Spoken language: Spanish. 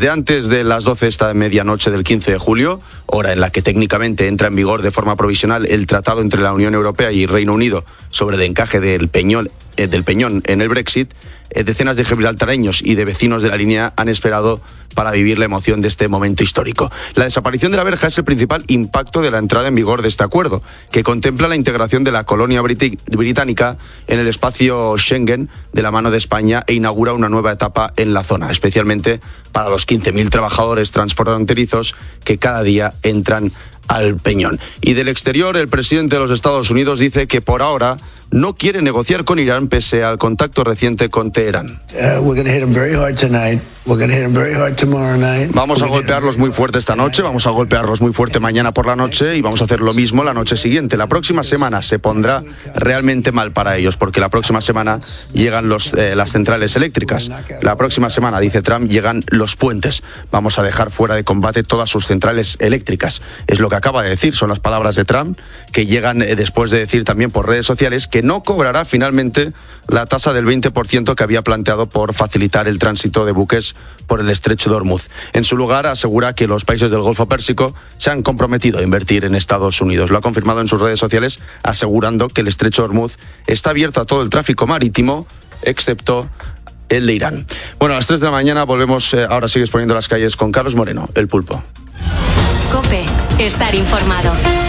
Desde antes de las 12 esta medianoche del 15 de julio, hora en la que técnicamente entra en vigor de forma provisional el tratado entre la Unión Europea y Reino Unido sobre el encaje del Peñón en el Brexit, decenas de gibraltareños y de vecinos de la línea han esperado para vivir la emoción de este momento histórico. La desaparición de la verja es el principal impacto de la entrada en vigor de este acuerdo, que contempla la integración de la colonia británica en el espacio Schengen de la mano de España e inaugura una nueva etapa en la zona, especialmente para los 15.000 trabajadores transfronterizos que cada día entran al Peñón. Y del exterior, el presidente de los Estados Unidos dice que por ahora no quiere negociar con Irán pese al contacto reciente con Teherán. Vamos a golpearlos muy fuerte esta noche, vamos a golpearlos muy fuerte mañana por la noche y vamos a hacer lo mismo la noche siguiente. La próxima semana se pondrá realmente mal para ellos porque la próxima semana llegan las centrales eléctricas. La próxima semana, dice Trump, llegan los puentes. Vamos a dejar fuera de combate todas sus centrales eléctricas. Es lo que acaba de decir, son las palabras de Trump, que llegan después de decir también por redes sociales que no cobrará finalmente la tasa del 20% que había planteado por facilitar el tránsito de buques por el estrecho de Hormuz. En su lugar, asegura que los países del Golfo Pérsico se han comprometido a invertir en Estados Unidos. Lo ha confirmado en sus redes sociales, asegurando que el estrecho de Hormuz está abierto a todo el tráfico marítimo, excepto el de Irán. Bueno, a las 3 de la mañana volvemos, ahora sigues poniendo las calles con Carlos Moreno, el Pulpo. COPE, estar informado.